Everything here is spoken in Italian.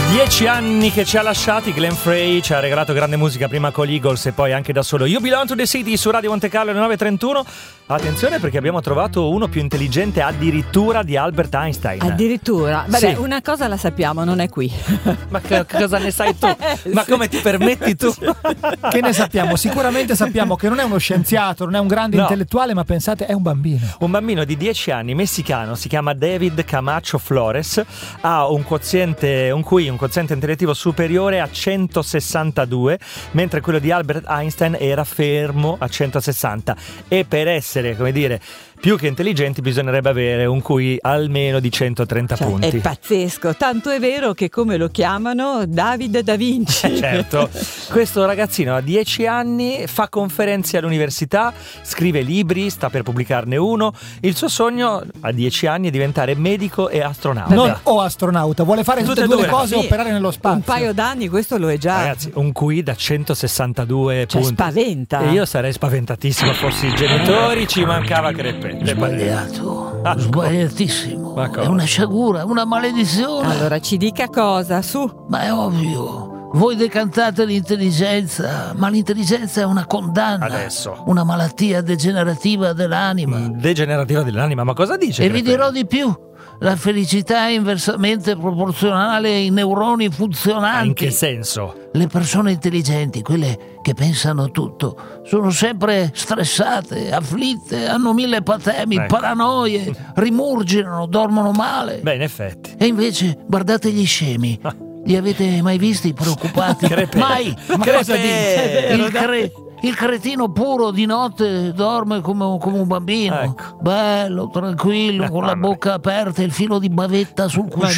10 anni che ci ha lasciati, Glenn Frey ci ha regalato grande musica, prima con gli Eagles e poi anche da solo. You Belong to the City su Radio Monte Carlo alle 9:31. Attenzione perché abbiamo trovato uno più intelligente addirittura di Albert Einstein. Addirittura? Vabbè, Sì. una cosa la sappiamo, non è qui. Ma cosa ne sai tu? Ma come ti permetti tu? Che ne sappiamo? Sicuramente sappiamo che non è uno scienziato, non è un grande intellettuale, ma pensate, è un bambino. Un bambino di 10 anni, messicano, si chiama David Camacho Flores, ha un quoziente intellettivo superiore a 162, mentre quello di Albert Einstein era fermo a 160. E per essere, come dire, più che intelligenti bisognerebbe avere un QI almeno di 130 punti. È pazzesco, tanto è vero che come lo chiamano David da Vinci. Certo, questo ragazzino ha 10 anni, fa conferenze all'università, scrive libri, sta per pubblicarne uno. Il suo sogno a 10 anni è diventare medico e astronauta. Non o astronauta, vuole fare tutte e due le cose e Sì, operare nello spazio. Un paio d'anni questo lo è già. Ragazzi, un QI da 162 Cioè, punti. spaventa. E io sarei spaventatissimo, fossi i genitori, ci mancava crepette. Sbagliato, sbagliatissimo. Ma cosa? È una sciagura, una maledizione. Allora ci dica cosa, su. Ma è ovvio. Voi decantate l'intelligenza, ma l'intelligenza è una condanna. Adesso. Una malattia degenerativa dell'anima. Degenerativa dell'anima, ma cosa dice? E vi Crepè? dirò di più. La felicità è inversamente proporzionale ai neuroni funzionanti. In che senso? Le persone intelligenti, quelle che pensano tutto, sono sempre stressate, afflitte, hanno mille patemi, Ecco. paranoie, rimurginano, dormono male. Beh, in effetti. E invece, guardate gli scemi. Li avete mai visti preoccupati? Crepè. Mai! Ma cosa dici? Il cretino puro di notte dorme come un bambino. Ecco. Bello, tranquillo, con la mamma bocca aperta e il filo di bavetta sul cuscino.